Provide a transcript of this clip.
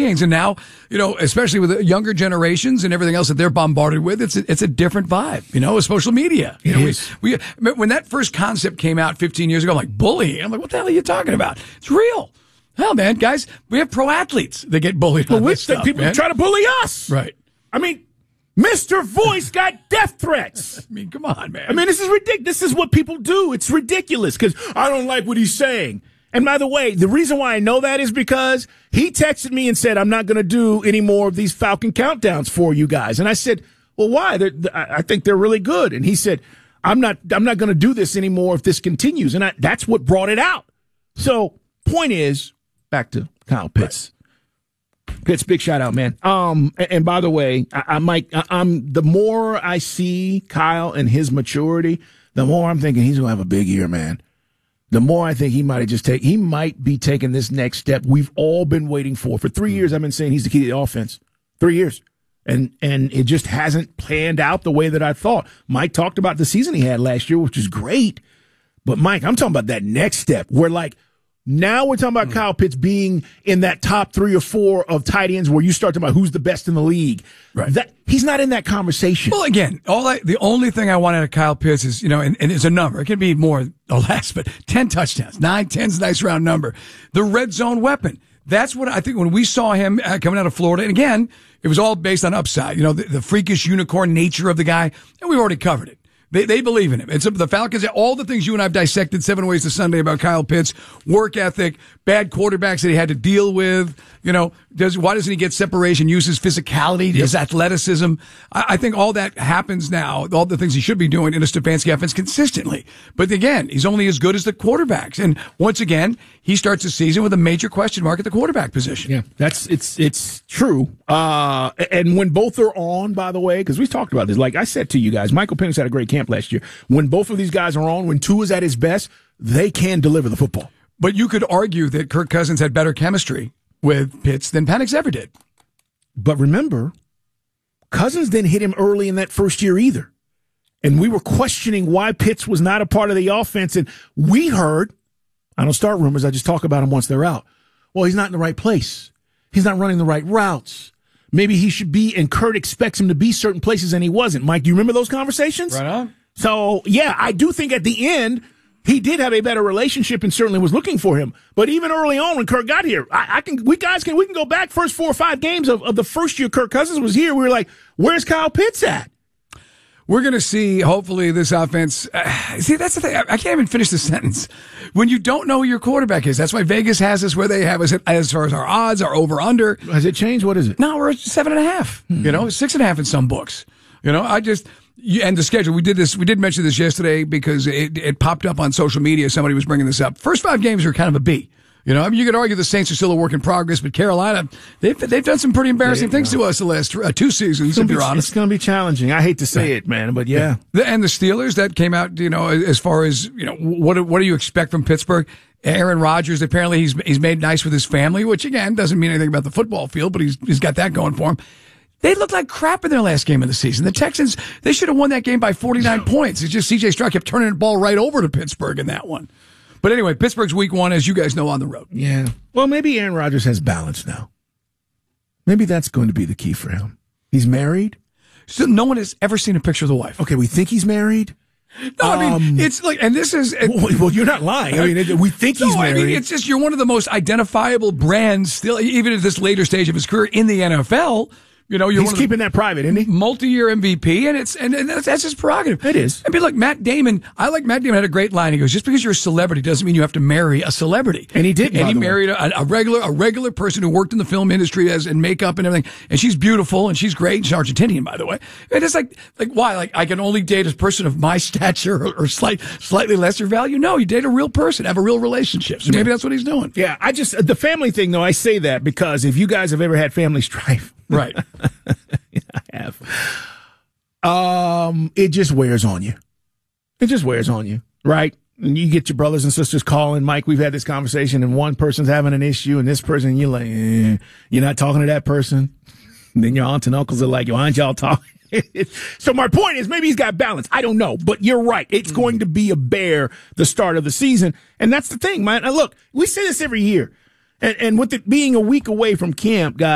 beings. And now, especially with the younger generations and everything else that they're bombarded with, it's a different vibe, with social media. We when that first concept came out 15 years ago, I'm like, bullying. I'm like, what the hell are you talking about? It's real. Hell, man, guys, we have pro athletes that get bullied on this stuff. People try to bully us. Right. I mean, Mr. Voice got death threats. I mean, come on, man. I mean, this is ridiculous. This is what people do. It's ridiculous because I don't like what he's saying. And by the way, the reason why I know that is because he texted me and said, I'm not going to do any more of these Falcon countdowns for you guys. And I said, well, why? I think they're really good. And he said, I'm not going to do this anymore if this continues. And that's what brought it out. So point is, back to Kyle Pitts. Right. Pitts, big shout out, man. And by the way, the more I see Kyle and his maturity, the more I'm thinking he's going to have a big year, man. The more I think he might be taking this next step we've all been waiting for. For 3 years, I've been saying he's the key to the offense. 3 years. And it just hasn't planned out the way that I thought. Mike talked about the season he had last year, which is great. But, Mike, I'm talking about that next step where, now we're talking about Kyle Pitts being in that top 3 or 4 of tight ends where you start talking about who's the best in the league. Right. He's not in that conversation. Well, again, the only thing I want out of Kyle Pitts is, and it's a number. It can be more or less, but 10 touchdowns. 9, 10's a nice round number. The red zone weapon. That's what I think when we saw him coming out of Florida. And again, it was all based on upside. The freakish unicorn nature of the guy. And we've already covered it. They believe in him. It's the Falcons, all the things you and I have dissected 7 ways to Sunday about Kyle Pitts, work ethic, bad quarterbacks that he had to deal with. Why doesn't he get separation, use his physicality, his athleticism? I think all that happens now, all the things he should be doing in a Stefanski offense consistently. But again, he's only as good as the quarterbacks. And once again, he starts the season with a major question mark at the quarterback position. Yeah, it's true. And when both are on, by the way, because we talked about this, like I said to you guys, Michael Penix had a great camp last year. When both of these guys are on, when Tua's at his best, they can deliver the football. But you could argue that Kirk Cousins had better chemistry with Pitts than Penix ever did. But remember, Cousins didn't hit him early in that first year either. And we were questioning why Pitts was not a part of the offense. And we heard, I don't start rumors, I just talk about them once they're out. Well, he's not in the right place. He's not running the right routes. Maybe he should be, and Kurt expects him to be certain places, and he wasn't. Mike, do you remember those conversations? Right on. So, yeah, I do think at the end, he did have a better relationship and certainly was looking for him. But even early on when Kirk got here, we can go back first 4 or 5 games of the first year Kirk Cousins was here. We were like, where's Kyle Pitts at? We're going to see, hopefully, this offense. See, that's the thing. I can't even finish the sentence. When you don't know who your quarterback is, that's why Vegas has us where they have us as far as our odds, our over-under. Has it changed? What is it? No, we're at 7.5. 6.5 in some books. And the schedule. We did mention this yesterday because it popped up on social media. Somebody was bringing this up. First 5 games are kind of a B. You could argue the Saints are still a work in progress, but Carolina, they've done some pretty embarrassing things to us the last 2 seasons, if you're honest. It's going to be challenging. I hate to say it, man, but yeah. And the Steelers, that came out, as far as, what do you expect from Pittsburgh? Aaron Rodgers, apparently he's made nice with his family, which again, doesn't mean anything about the football field, but he's got that going for him. They looked like crap in their last game of the season. The Texans, they should have won that game by 49 points. It's just C.J. Stroud kept turning the ball right over to Pittsburgh in that one. But anyway, Pittsburgh's week 1, as you guys know, on the road. Yeah. Well, maybe Aaron Rodgers has balance now. Maybe that's going to be the key for him. He's married. So no one has ever seen a picture of the wife. Okay, we think he's married. No, I mean, it's like, and this is... Well, you're not lying. I mean, we think he's married. I mean, it's just, you're one of the most identifiable brands still, even at this later stage of his career in the NFL. He's keeping that private, isn't he? Multi-year MVP, and that's his prerogative. It is. I mean, look, Matt Damon had a great line. He goes, just because you're a celebrity doesn't mean you have to marry a celebrity. And he did. And he married a regular person who worked in the film industry and makeup and everything. And she's beautiful and she's great. She's Argentinian, by the way. And it's like why? Like, I can only date a person of my stature or slightly lesser value? No, you date a real person, have a real relationship. So maybe that's what he's doing. Yeah, the family thing, though, I say that because if you guys have ever had family strife. Right. I have. It just wears on you. It just wears on you, right? And you get your brothers and sisters calling. Mike, we've had this conversation, and one person's having an issue, and this person, you're like, you're not talking to that person. And then your aunts and uncles are like, why aren't y'all talking? So my point is, maybe he's got balance. I don't know, but you're right. It's going to be a bear the start of the season, and that's the thing, man. Now, look, we say this every year, and with it being a week away from camp, guys.